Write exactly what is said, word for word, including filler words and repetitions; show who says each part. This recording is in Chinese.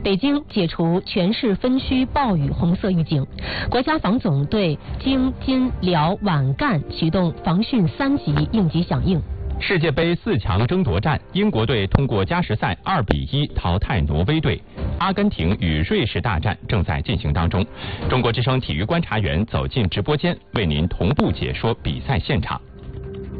Speaker 1: 北京解除全市分区暴雨红色预警，国家防总对京津辽皖赣启动防汛三级应急响应。
Speaker 2: 世界杯四强争夺战，英国队通过加时赛二比一淘汰挪威队，阿根廷与瑞士大战正在进行当中。中国之声体育观察员走进直播间，为您同步解说比赛现场。